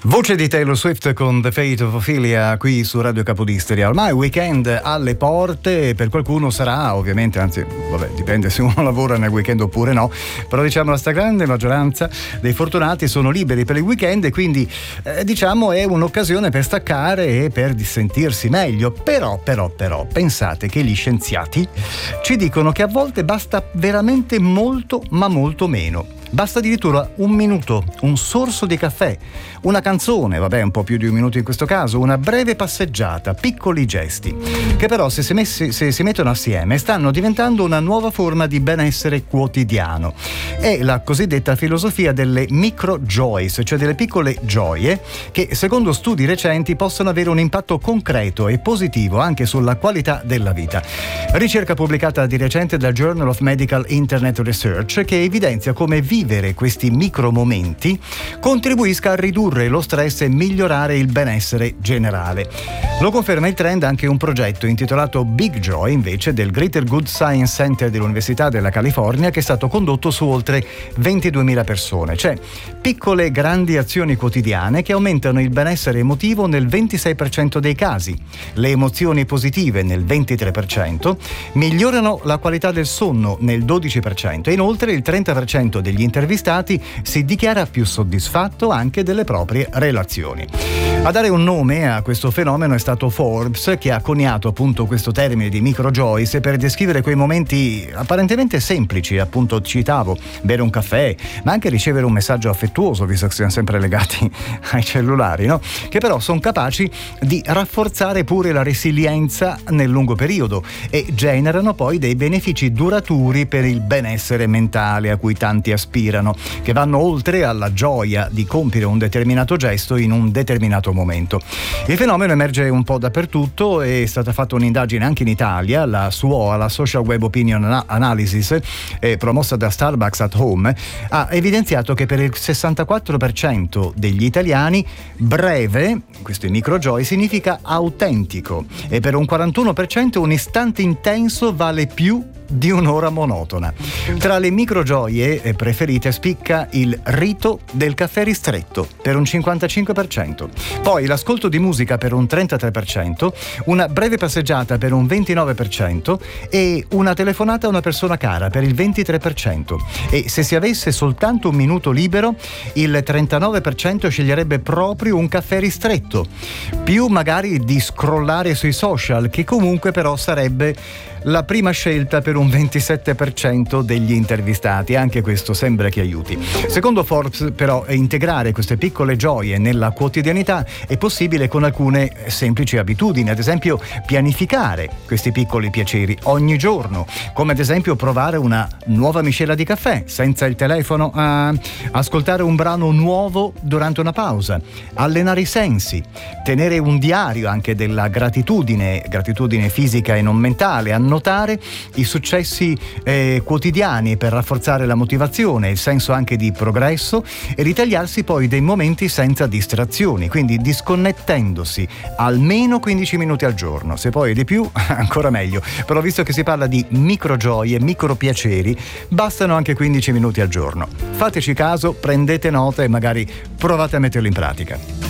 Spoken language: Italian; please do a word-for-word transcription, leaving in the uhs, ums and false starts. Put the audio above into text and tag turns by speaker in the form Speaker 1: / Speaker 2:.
Speaker 1: Voce di Taylor Swift con The Fate of Ophelia qui su Radio Capodistria. Ormai weekend alle porte, per qualcuno sarà ovviamente, anzi vabbè, dipende se uno lavora nel weekend oppure no, però diciamo la stragrande maggioranza dei fortunati sono liberi per il weekend e quindi eh, diciamo è un'occasione per staccare e per sentirsi meglio. Però però però pensate che gli scienziati ci dicono che a volte basta veramente molto ma molto meno. Basta addirittura un minuto, un sorso di caffè, una canzone, vabbè un po' più di un minuto in questo caso, una breve passeggiata, piccoli gesti, che però se si, messi, se si mettono assieme stanno diventando una nuova forma di benessere quotidiano. È la cosiddetta filosofia delle micro joys, cioè delle piccole gioie che secondo studi recenti possono avere un impatto concreto e positivo anche sulla qualità della vita. Ricerca pubblicata di recente dal Journal of Medical Internet Research che evidenzia come vivere questi micro momenti contribuisca a ridurre lo stress e migliorare il benessere generale. Lo conferma il trend anche un progetto intitolato Big Joy invece del Greater Good Science Center dell'Università della California, che è stato condotto su oltre ventiduemila persone, cioè piccole grandi azioni quotidiane che aumentano il benessere emotivo nel ventisei per cento dei casi, le emozioni positive nel ventitré per cento, migliorano la qualità del sonno nel dodici per cento e inoltre il trenta per cento degli intervistati si dichiara più soddisfatto anche delle proprie relazioni. A dare un nome a questo fenomeno è stato Forbes, che ha coniato appunto questo termine di micro joys per descrivere quei momenti apparentemente semplici, appunto citavo, bere un caffè, ma anche ricevere un messaggio affettuoso, visto che siamo sempre legati ai cellulari, no? Che però sono capaci di rafforzare pure la resilienza nel lungo periodo e generano poi dei benefici duraturi per il benessere mentale a cui tanti aspirano, che vanno oltre alla gioia di compiere un determinato gesto in un determinato momento. Il fenomeno emerge un po' dappertutto, è stata fatta un'indagine anche in Italia, la S W O A, la Social Web Opinion Analysis, eh, promossa da Starbucks at Home, ha evidenziato che per il sessantaquattro per cento degli italiani breve, questo è micro joy, significa autentico e per un quarantuno per cento un istante intenso vale più di un'ora monotona. Tra le micro gioie preferite spicca il rito del caffè ristretto per un cinquantacinque per cento, poi l'ascolto di musica per un trentatré per cento, una breve passeggiata per un ventinove per cento e una telefonata a una persona cara per il ventitré per cento. E se si avesse soltanto un minuto libero, il trentanove per cento sceglierebbe proprio un caffè ristretto, più magari di scrollare sui social, che comunque però sarebbe la prima scelta per un ventisette per cento degli intervistati. Anche questo sembra che aiuti. Secondo Forbes però integrare queste piccole gioie nella quotidianità è possibile con alcune semplici abitudini, ad esempio pianificare questi piccoli piaceri ogni giorno, come ad esempio provare una nuova miscela di caffè senza il telefono, a ascoltare un brano nuovo durante una pausa, allenare i sensi, tenere un diario anche della gratitudine, gratitudine fisica e non mentale, annotare i successi eh, quotidiani per rafforzare la motivazione, il senso anche di progresso e ritagliarsi poi dei momenti senza distrazioni, quindi disconnettendosi almeno quindici minuti al giorno, se poi di più ancora meglio, però visto che si parla di micro gioie, micro piaceri, bastano anche quindici minuti al giorno. Fateci caso, prendete nota e magari provate a metterlo in pratica.